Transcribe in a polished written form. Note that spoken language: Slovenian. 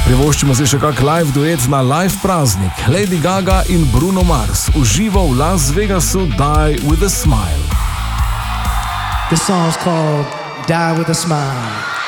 Privoščimo si še kak live duet na live praznik. Lady Gaga in Bruno Mars uživo v Las Vegasu Die with a Smile. This song's called Die with a Smile.